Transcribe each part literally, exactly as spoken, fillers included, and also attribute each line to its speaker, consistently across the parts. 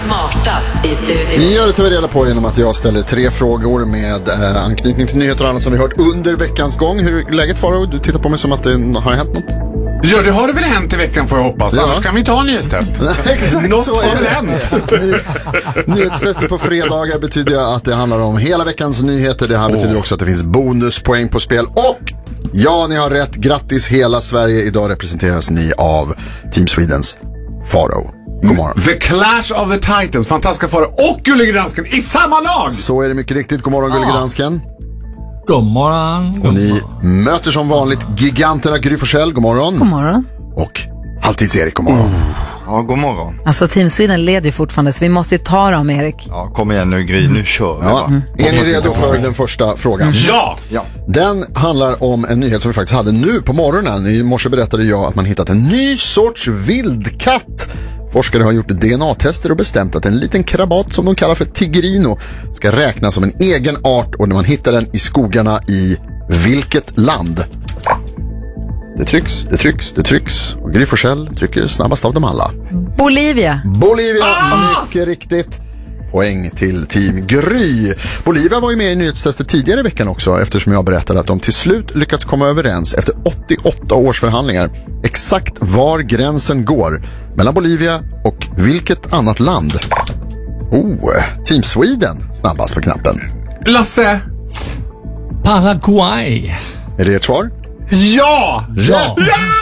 Speaker 1: Smartast i studion.
Speaker 2: Vi gör det tar vi reda på genom att jag ställer tre frågor med eh, anknytning till nyheter och annat som vi hört under veckans gång. Hur är läget, Faro? Du tittar på mig som att det har hänt något.
Speaker 3: Ja, det har det väl hänt i veckan, får jag hoppas.
Speaker 2: Ja.
Speaker 3: Annars kan vi ta en nyhetstest.
Speaker 2: Exakt,
Speaker 3: något
Speaker 2: så
Speaker 3: har
Speaker 2: är
Speaker 3: väl
Speaker 2: det.
Speaker 3: hänt.
Speaker 2: Nyhetstestet på fredagar betyder att det handlar om hela veckans nyheter. Det här betyder också att det finns bonuspoäng på spel. Och ja, ni har rätt. Grattis hela Sverige. Idag representeras ni av Team Swedens Faro. God morgon.
Speaker 3: The Clash of the Titans, fantastiska Faro och Gullige Dansken i samma lag.
Speaker 2: Så är det mycket riktigt. God morgon, Gullige Dansken.
Speaker 4: God morgon.
Speaker 2: Och ni möter som vanligt giganterna Gry Forssell. God morgon.
Speaker 5: God morgon.
Speaker 2: Och Halvtids-Erik, god morgon.
Speaker 6: Ja, god morgon.
Speaker 5: Alltså Team Sweden leder ju fortfarande, så vi måste ju ta dem, Erik.
Speaker 6: Ja, kom igen nu, Gry, nu kör vi.
Speaker 2: Ja.
Speaker 6: Mm.
Speaker 2: Är ni redo för den första frågan?
Speaker 3: Ja!
Speaker 6: Ja.
Speaker 2: Den handlar om en nyhet som vi faktiskt hade nu på morgonen. I morse berättade jag att man hittat en ny sorts vildkatt. Forskare har gjort D N A-tester och bestämt att en liten krabat som de kallar för tigrino ska räknas som en egen art, och när man hittar den i skogarna i vilket land? Det trycks, det trycks, det trycks. Och Gry Forssell trycker snabbast av dem alla.
Speaker 5: Bolivia.
Speaker 2: Bolivia, mycket riktigt. Poäng till Team Gry. Bolivia var ju med i nyhetstestet tidigare i veckan också, eftersom jag berättade att de till slut lyckats komma överens efter åttioåtta års förhandlingar exakt var gränsen går mellan Bolivia och vilket annat land. Oh, Team Sweden snabbast på knappen.
Speaker 3: Lasse.
Speaker 4: Paraguay.
Speaker 2: Är det ert svar?
Speaker 3: Ja!
Speaker 4: Ja.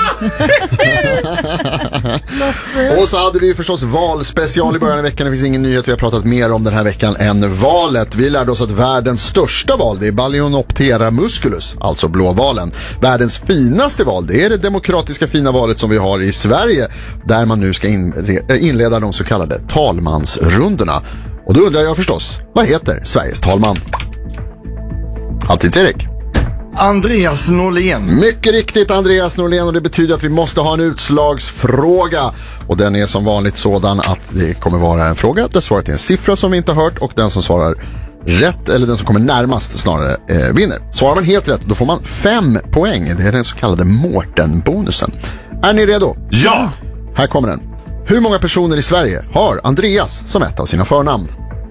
Speaker 2: Och så hade vi förstås valspecial i början av veckan. Det finns ingen nyhet vi har pratat mer om den här veckan än valet. Vi lärde oss att världens största val, det är Balaenoptera musculus, alltså blåvalen. Världens finaste val, det är det demokratiska fina valet som vi har i Sverige, där man nu ska inre- inleda de så kallade talmansrundorna. Och då undrar jag förstås, vad heter Sveriges talman? Halvtids-Erik.
Speaker 6: Andreas Norlén.
Speaker 2: Mycket riktigt, Andreas Norlén, och det betyder att vi måste ha en utslagsfråga. Och den är som vanligt sådan att det kommer vara en fråga där svaret är en siffra som vi inte har hört, och den som svarar rätt, eller den som kommer närmast snarare, eh, vinner. Svarar man helt rätt, då får man fem poäng. Det är den så kallade Mårten-bonusen. Är ni redo?
Speaker 3: Ja!
Speaker 2: Här kommer den. Hur många personer i Sverige har Andreas som ett av sina förnamn?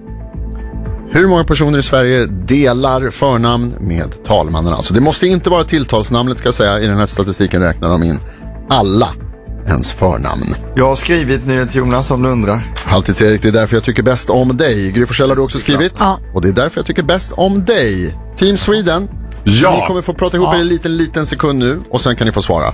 Speaker 2: Hur många personer i Sverige delar förnamn med talmannen? Alltså, det måste inte vara tilltalsnamnet, ska jag säga. I den här statistiken räknar de in alla ens förnamn.
Speaker 6: Jag har skrivit nyhet, Jonas, om du undrar.
Speaker 2: Halvtids-Erik, det är därför jag tycker bäst om dig. Gry Forssell har du också skrivit.
Speaker 5: Ja.
Speaker 2: Och det är därför jag tycker bäst om dig. Team Sweden.
Speaker 3: Ja!
Speaker 2: Ni kommer få prata ihop er en liten, liten sekund nu, och sen kan ni få svara.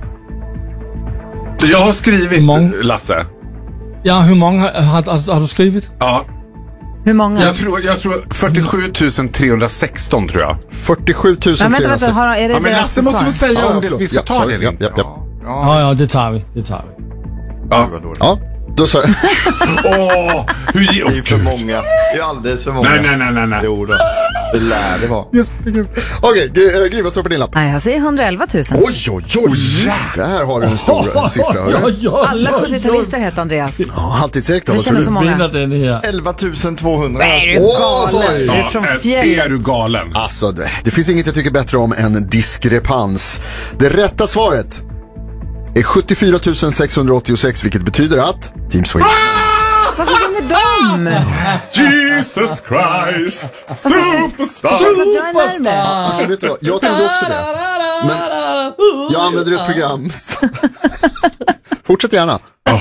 Speaker 3: Jag har skrivit,
Speaker 4: Mång-
Speaker 3: Lasse.
Speaker 4: Ja, hur många har, har, har du skrivit?
Speaker 3: Ja,
Speaker 5: Hur många?
Speaker 3: jag tror, jag tror fyrtiosju tusen trehundrasexton tror jag.
Speaker 2: fyrtiosju tusen
Speaker 5: Ja, vänta, vänta, har, är det
Speaker 3: Ja, men
Speaker 5: deras
Speaker 3: Lasse måste
Speaker 5: svar?
Speaker 3: få säga
Speaker 2: Ja,
Speaker 3: om det,
Speaker 2: förlåt.
Speaker 3: vi ska
Speaker 2: Ja,
Speaker 3: ta
Speaker 2: sorry.
Speaker 3: det.
Speaker 2: Ja, ja, ja.
Speaker 4: Ja, ja, det tar vi. Det tar vi.
Speaker 3: Ja.
Speaker 2: Ja, då sa jag.
Speaker 3: Åh, hur ge...
Speaker 6: Det är för många. Det är alldeles för många.
Speaker 3: Nej, nej, nej, nej, nej.
Speaker 6: Jo då. Det lär det vara.
Speaker 2: Okej, Gry, Gry, vad står på din lapp?
Speaker 5: Nej, jag säger hundraelva tusen.
Speaker 2: Oj, oj, oj. Där har du en stor siffra. hörru.
Speaker 4: Ja, ja,
Speaker 5: Alla
Speaker 4: ja,
Speaker 5: sjuttio-talister heter Andreas.
Speaker 2: Ja, Halvtids-Erik då,
Speaker 5: Det
Speaker 2: vad tror
Speaker 5: känns
Speaker 2: du?
Speaker 5: så
Speaker 4: ja.
Speaker 5: många.
Speaker 4: Vinner den här.
Speaker 6: elva tusen tvåhundra.
Speaker 5: Nej, är du galen? Du är från
Speaker 3: Ja, är
Speaker 5: fjällen.
Speaker 3: du galen?
Speaker 2: Alltså, det, det finns inget jag tycker bättre om än diskrepans. Det rätta svaret är sjuttiofyra tusen sexhundraåttiosex, vilket betyder att Team Sweden.
Speaker 5: Varför vinner de?
Speaker 3: Jesus Christ, superstar.
Speaker 5: Det känns att jag är närmare.
Speaker 2: Alltså, vet du vad? Jag trodde också det. Men jag använder ett program. Fortsätt gärna.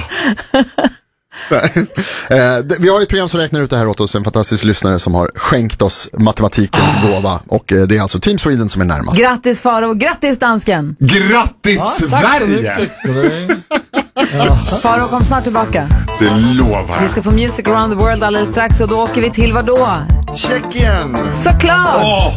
Speaker 2: Eh, det- vi har ett program som räknar ut det här åt oss. En fantastisk lyssnare som har skänkt oss matematikens gåva. Och eh, det är alltså Team Sweden som är närmast.
Speaker 5: Grattis Faro och grattis dansken.
Speaker 3: Grattis
Speaker 4: Ja, tack så
Speaker 3: Sverige!
Speaker 4: mycket.
Speaker 5: Faro kom snart tillbaka.
Speaker 3: Det lovar.
Speaker 5: Vi ska få Music around the world alldeles strax, och då åker vi till vad då?
Speaker 6: Tjeckien.
Speaker 5: Såklart!
Speaker 3: Åh!